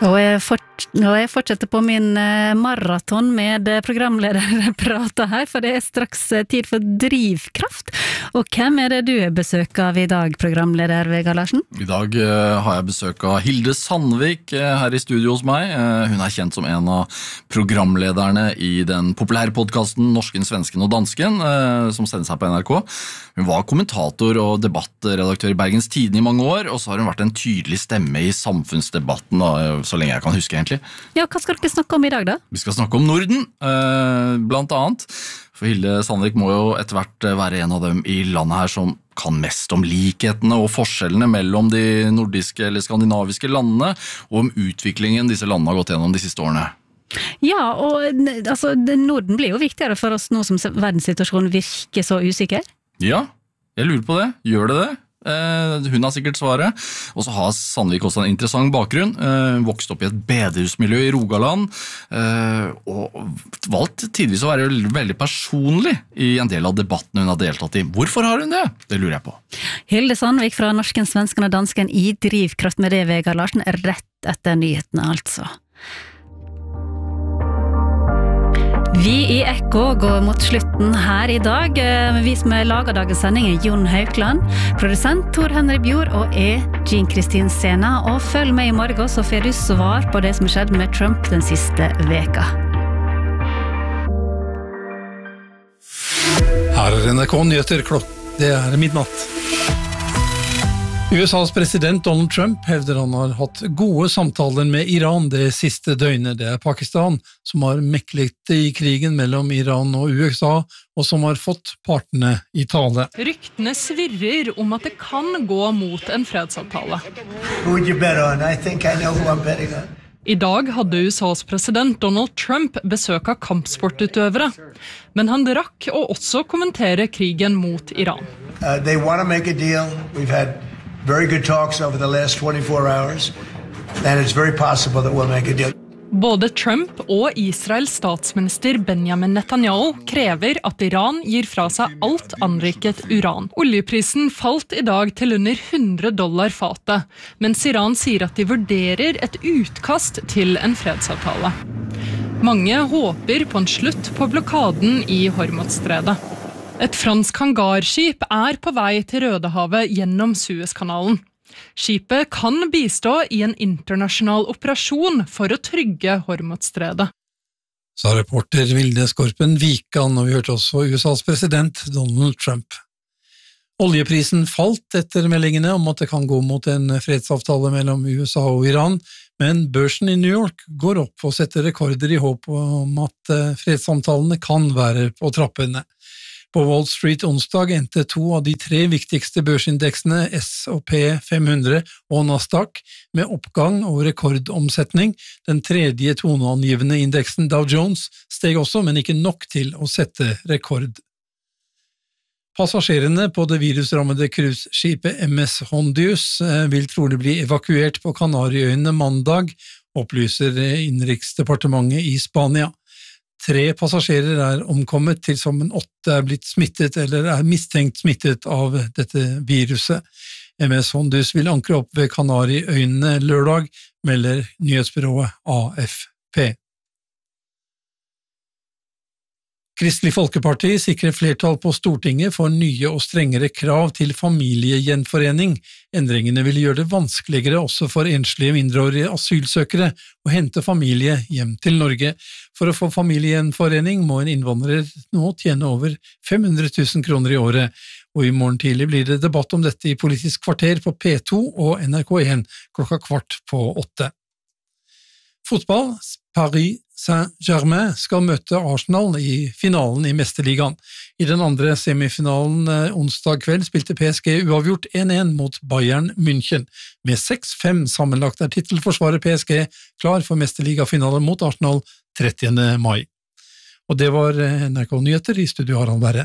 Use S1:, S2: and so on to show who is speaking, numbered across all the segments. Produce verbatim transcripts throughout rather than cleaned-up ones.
S1: Og jeg, fort, og jeg fortsetter på min maraton med programlederprater her, for det er straks tid for drivkraft. Og hvem er det du er besøk av i dag, programleder Vegard Larsen?
S2: I dag uh, har jeg besøk av Hilde Sandvik uh, her i studio hos meg. Uh, hun er kjent som en av programlederne i den populære podcasten Norsken, Svensken og Dansken, uh, som sendes her på N R K. Hun var kommentator og debattredaktør i Bergens Tidende i mange år, og så har hun vært en tydelig stemme i samfunnsdebatten, da, så lenge jeg kan huske egentlig.
S1: Ja, hva skal dere snakke om i dag da?
S2: Vi skal snakke om Norden, uh, blant annet. For Hilde Sandvik må jo etter hvert være en av dem i landet her som kan mest om likhetene og forskjellene mellom de nordiske eller skandinaviske landene, og om utviklingen disse landene har gått gjennom de siste årene.
S1: Ja, og altså, Norden blir jo viktigere for oss nå som verdenssituasjonen virker så usikker.
S2: Ja, jeg lurer på det. Gjør det det? Eh, hun har sikkert svaret. Og så har Sandvik også en interessant bakgrunn. Eh, vokst opp i et bedehusmiljø i Rogaland, eh, og valgt tidvis å være veldig personlig i en del av debatten hun har deltatt i. Hvorfor har hun det? Det lurer jeg på. Hilde
S1: Sandvik fra Norsken, Svensken og Dansken i Drivkraft med det, Vegard Larsen, rett etter nyhetene altså. Vi i Ekko går mot slutten her i dag. Vi som er laget dagens sending er Jon Haukland, produsent Tor Henry Bjord og jeg, Jean Kristin Sena. Og følg med i morgen så får du svar på det som skjedde med Trump den siste veka.
S3: Her er N R K Nyheter klokk. Det er midnatt. U S A's president Donald Trump hevder han har hatt gode samtaler med Iran det siste døgnet. Det er Pakistan som har meklet i krigen mellom Iran og U S A, og som har fått partene i tale.
S4: Ryktene svirrer om at det kan gå mot en fredsavtale.
S5: Who would you bet on? I think I know who I'm betting on.
S4: I dag hadde U S A's president Donald Trump besøk av kampsportutøvere, men han rakk å også kommentere krigen mot Iran.
S5: Uh, they want to make a deal. We've had very good talks over the last twenty-four hours, and it's very possible that we'll make a deal.
S4: Både Trump og Israels statsminister Benjamin Netanyahu krever at Iran gir fra seg alt anriket uran. Oljeprisen falt i dag til under hundre dollar fatet, mens Iran sier at de vurderer et utkast til en fredsavtale. Mange håper på en slutt på blokaden i Hormuzstredet. Et fransk hangarskip er på vei til Rødehavet gjennom Suezkanalen. Skipet kan bistå i en internasjonal operasjon for å trygge Hormuzstredet.
S3: Sa reporter Vilde Skorpen Vikan, og vi hørte også U S A's president Donald Trump. Oljeprisen falt etter meldingene om at det kan gå mot en fredsavtale mellom U S A og Iran, men børsen i New York går opp og setter rekorder i håp om at fredssamtalene kan være på trappene. På Wall Street onsdag endte to av de tre viktigste børsindeksene, S og P fem hundre og Nasdaq, med oppgang og rekordomsetning. Den tredje toneangivende indeksen, Dow Jones, steg også, men ikke nok til å sette rekord. Passasjerene på det virusrammede cruiseskipet M S Hondius vil trolig bli evakuert på Kanariøyene mandag, opplyser Innenriksdepartementet i Spania. Tre passasjerer er omkommet, til sammen åtte er blitt smittet eller er mistenkt smittet av dette viruset. M S Hondius vil ankre opp ved Kanariøyene lørdag, melder nyhetsbyrået A F P. Kristelig Folkeparti sikrer flertall på Stortinget for nye og strengere krav til familiegjenforening. Endringene vil gjøre det vanskeligere også for enslige mindreårige asylsøkere å hente familie hjem til Norge. For å få familiegjenforening må en innvandrer nå tjene over fem hundre tusen kroner i året, og i morgen tidlig blir det debatt om dette i Politisk kvarter på P to og N R K en klokka kvart på åtte. Fotball, Paris Saint-Germain skal møte Arsenal i finalen i Mesterligaen. I den andre semifinalen onsdag kveld spilte P S G uavgjort en en mot Bayern München. Med seks fem sammenlagt er titelforsvaret P S G klar for Mesterligafinale mot Arsenal trettiende mai. Og det var N R K Nyheter, i studio Harald Berre.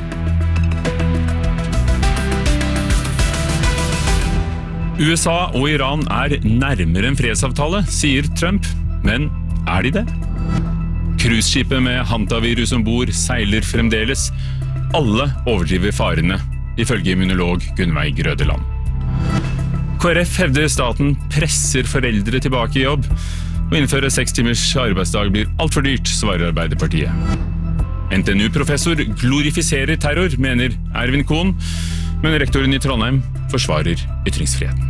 S6: U S A og Iran er nærmere en fredsavtale, sier Trump, men er de det? Cruiseskipet med hantavirus ombord seiler fremdeles. Alle overdriver farene, ifølge immunolog Gunnveig Grødeland. K R F hevder staten presser foreldre tilbake i jobb. Å innføre seks timers arbeidsdag blir alt for dyrt, svarer Arbeiderpartiet. N T N U-professor glorifiserer terror, mener Ervin Kohn, men rektoren i Trondheim forsvarer ytringsfriheten.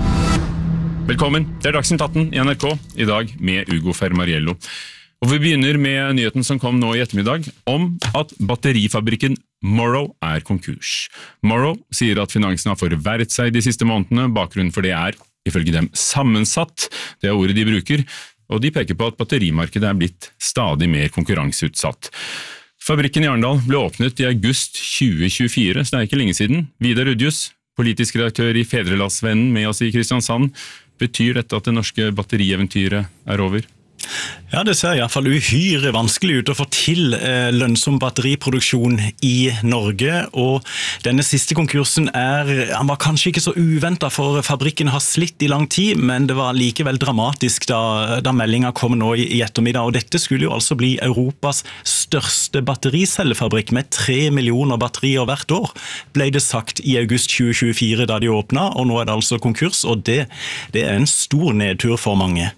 S6: Velkommen, det er Dagsnytt atten i N R K, i dag med Ugo Fermariello. Og vi begynner med nyheten som kom nå i ettermiddag, om at batterifabrikken Morrow er konkurs. Morrow sier at finansen har forverret seg de siste månedene, bakgrunnen for det er, ifølge dem, sammensatt, det er ordet de bruker, og de peker på at batterimarkedet er blitt stadig mer konkurranseutsatt. Fabrikken i Arendal ble åpnet i august tjue tjuefire, så det er ikke lenge siden. Vidar Udjus, politisk redaktør i Fedrelandsvennen med oss i Kristiansand. Betyr dette at det norske batterieventyret er over?
S7: Ja, det ser i hvert fall uhyre vanskelig ut å få til eh, lønnsom batteriproduksjon i Norge, og denne siste konkursen er, han var kanskje ikke så uventet, for fabrikken har slitt i lang tid, men det var likevel dramatisk da, da meldingen kom nå i, i ettermiddag, og dette skulle jo altså bli Europas største battericellefabrikk med tre millioner batterier hvert år, ble det sagt i august tjue tjuefire da de åpnet, og nå er det altså konkurs, og det, det er en stor nedtur for mange.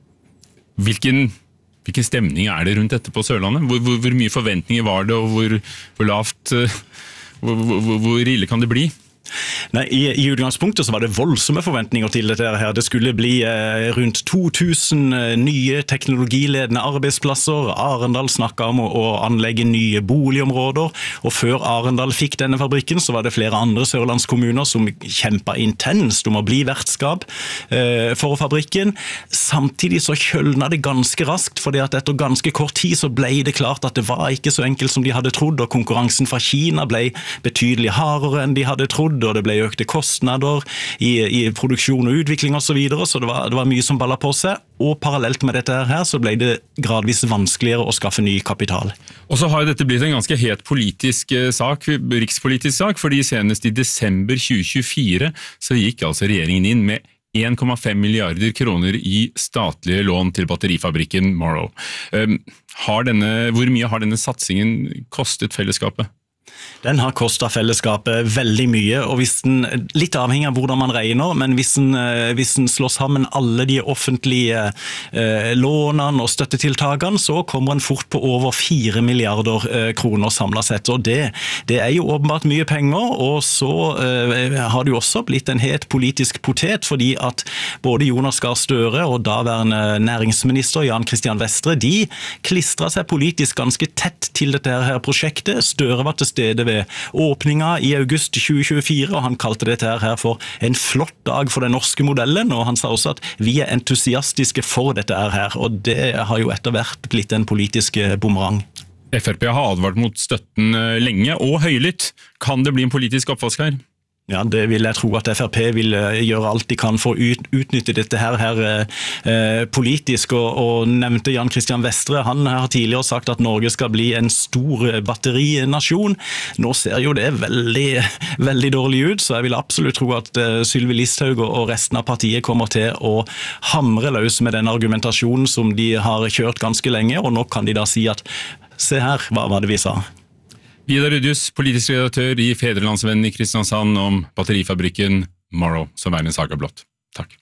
S6: Hvilken, hvilken stemning er det rundt dette på Sørlandet? Hvor, hvor, hvor mye forventninger var det, og hvor, hvor lavt, hvor, hvor, hvor ille kan det bli?
S7: Nei, i, i utgangspunktet så var det voldsomme forventninger til dette her. Det skulle bli eh, rundt to tusen eh, nye teknologiledende arbeidsplasser. Arendal snakket om å, å anlegge nye boligområder, og før Arendal fikk denne fabrikken så var det flere andre sørlandskommuner som kjempet intenst om å bli vertskap eh, for fabrikken. Samtidig så kjølnet det ganske raskt, fordi at etter ganske kort tid så ble det klart at det var ikke så enkelt som de hadde trodd, og konkurransen fra Kina ble betydelig hardere enn de hadde trodd, og det ble økte kostnader i, i produksjon og utvikling og så videre, så det var, det var mye som ballet på seg, og parallelt med dette her så ble det gradvis vanskeligere å skaffe ny kapital.
S6: Og så har dette blitt en ganske het politisk sak, rikspolitisk sak, fordi senest i desember tjue tjuefire så gikk altså regjeringen inn med en komma fem milliarder kroner i statlige lån til batterifabrikken Morrow. Um, har denne, hvor mye har denne satsingen kostet fellesskapet?
S7: Den har kostet fellesskapet veldig mye, og hvis den, litt avhengig av hvordan man regner, men hvis den, hvis den slår sammen alle de offentlige eh, lånene og støttetiltakene, så kommer den fort på over fire milliarder eh, kroner samlet sett, og det, det er jo åpenbart mye penger, og så eh, har det jo også blitt en het politisk potet, fordi at både Jonas Gahr Støre og daværende næringsminister Jan Christian Vestre, de klistret seg politisk ganske tett til dette her prosjektet. Støre var til stede ved åpninga i august tjue tjuefire, og han kalte dette her for en flott dag for den norske modellen, og han sa også at vi er entusiastiske for dette her, og det har jo etter hvert blitt en politisk bumerang.
S6: F R P har advart mot støtten lenge og høylytt. Kan det bli en politisk oppvask her?
S7: Ja, det vil jeg tro at F R P vil gjøre alt de kan for å ut, utnytte dette her, her eh, politisk, og, og nevnte Jan Christian Vestre, han har tidligere sagt at Norge skal bli en stor batterinasjon. Nå ser jo det veldig, veldig dårlig ut, så jeg vil absolutt tro at eh, Sylvi Listhaug og resten av partiet kommer til å hamre løs med den argumentasjonen som de har kjørt ganske lenge, og nå kan de da si at se her, hva var det vi sa?
S6: Vidar Udjus, politisk redaktør i Fedrelandsvennen i Kristiansand, om batterifabrikken Morrow, som er en saga blått. Takk.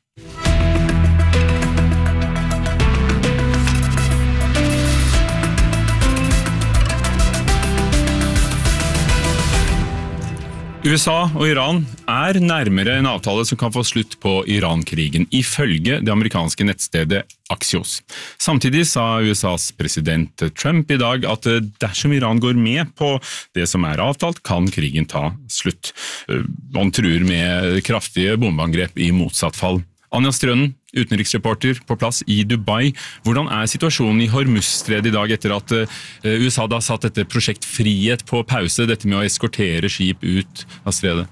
S6: U S A og Iran er nærmere en avtale som kan få slutt på Iran-krigen, ifølge det amerikanske nettstedet Axios. Samtidig sa U S As president Trump i dag at dersom Iran går med på det som er avtalt, kan krigen ta slutt. Han truer med kraftige bombeangrep i motsatt fall. Anja Strønen, utenriksreporter på plass i Dubai. Hvordan er situasjonen i Hormuzstredet i dag etter at U S A da satt dette prosjekt Frihet på pause, dette med å eskortere skip ut av stredet?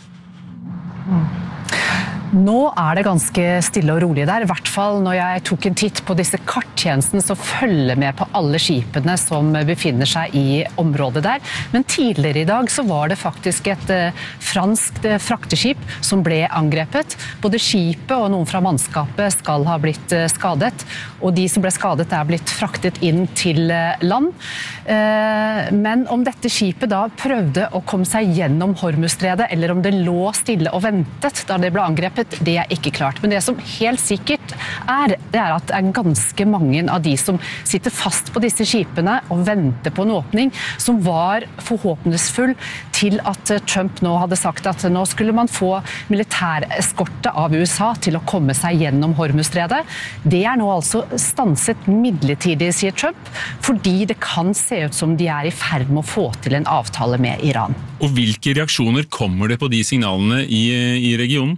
S8: Nå er det ganske stille og rolig der, i hvert fall når jeg tok en titt på disse karttjenestene som følger med på alle skipene som befinner seg i området der. Men tidligere i dag så var det faktisk et eh, fransk frakteskip som ble angrepet. Både skipet og noen fra mannskapet skal ha blitt eh, skadet, og de som ble skadet er blitt fraktet inn til eh, land. Eh, men om dette skipet da prøvde å komme seg gjennom Hormuzstredet, eller om det lå stille og ventet da det ble angrepet, avsluttet, det er ikke klart. Men det som helt sikkert er, det er at det er ganske mange av de som sitter fast på disse skipene og venter på en åpning, som var forhåpningsfull til at Trump nå hadde sagt at nå skulle man få militæreskorte av U S A til å komme seg gjennom Hormuzstredet. Det er nå altså stanset midlertidig, sier Trump, fordi det kan se ut som de er i ferd med å få til en avtale med Iran.
S6: Og hvilke reaksjoner kommer det på de signalene i, i regionen?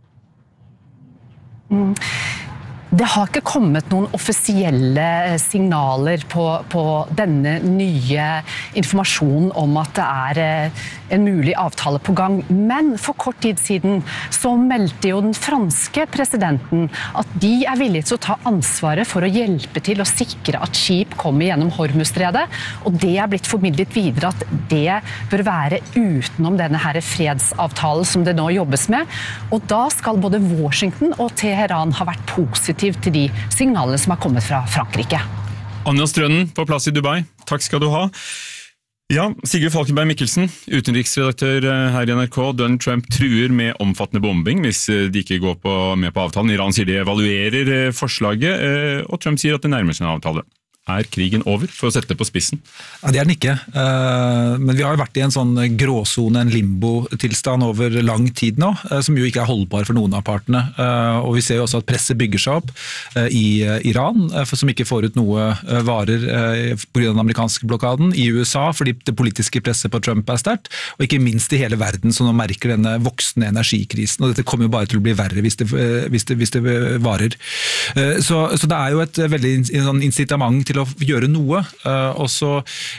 S8: Mm. Det har ikke kommet noen offisielle signaler på, på denne nye informasjonen om at det er en mulig avtale på gang. Men for kort tid siden så meldte jo den franske presidenten at de er villige til å ta ansvaret for å hjelpe til å sikre at skip kommer gjennom Hormuzstredet, og det er blitt formidlet videre at det bør være utenom denne her fredsavtalen som det nå jobbes med. Og da skal både Washington og Teheran ha vært positive til de signalene som har kommet fra Frankrike.
S6: Anja Strønnen på plass i Dubai, takk skal du ha. Ja, Sigurd Falkenberg Mikkelsen, utenriksredaktør her i N R K. Donald Trump truer med omfattende bombing hvis de ikke går på, med på avtalen. Iran sier de evaluerer forslaget, og Trump sier at det nærmer seg en avtale. Er krigen over, for å sette det på spissen?
S9: Ja, det er den ikke. Men vi har jo vært i en sånn gråzone, en limbo-tilstand over lang tid nå, som jo ikke er holdbar for noen av partene. Og vi ser jo også at presset bygger seg opp i Iran, som ikke får ut noe varer på grunn av den amerikanske blokaden, i U S A, fordi det politiske presset på Trump er sterkt, og ikke minst i hele verden som nå merker denne voksende energikrisen. Og dette kommer jo bare til å bli verre hvis det, hvis det, hvis det varer. Så, så det er jo et veldig incitament til å gjøre noe, og så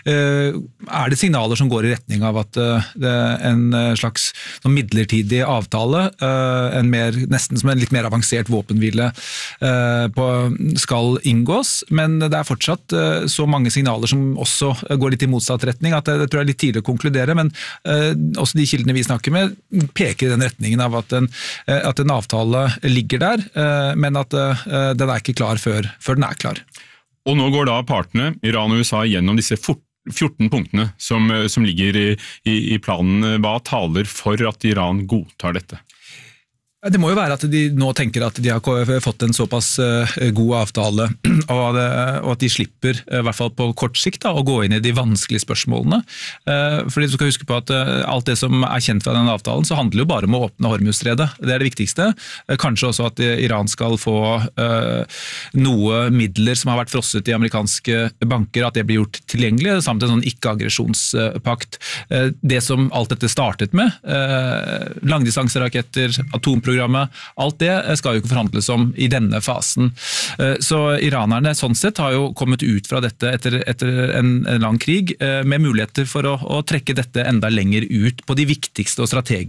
S9: er det signaler som går i retning av at det er en slags midlertidig avtale, en mer, nesten som en litt mer avansert våpenhvile skal inngås, men det er fortsatt så mange signaler som også går litt i motsatt retning, at det tror jeg er litt tidlig å konkludere, men også de kildene vi snakker med peker i den retningen av at en, at en avtale ligger der, men at den er ikke klar før, før den er klar.
S6: Og nå går da partene, Iran og U S A, gjennom disse fjorten punktene som, som ligger i, i, i planen. Hva taler for at Iran godtar dette?
S9: Det må jo være at de nå tenker at de har fått en såpass god avtale, og at de slipper, i hvert fall på kort sikt, da, å gå inn i de vanskelige spørsmålene. Fordi du skal huske på at alt det som er kjent fra den avtalen, så handler jo bare om å åpne Hormuzstredet. Det er det viktigste. Kanskje også at Iran skal få noe midler som har vært frosset i amerikanske banker, at det blir gjort tilgjengelig, samt en sånn ikke-aggresjonspakt. Det som alt dette startet med, langdistanseraketter, atomprogram, alt det skal jo ikke forhandles om i denne fasen. Så iranerne sånn sett har jo kommet ut fra dette etter, etter en, en lang krig med muligheter for å, å trekke dette enda lenger ut på de viktigste og strategiske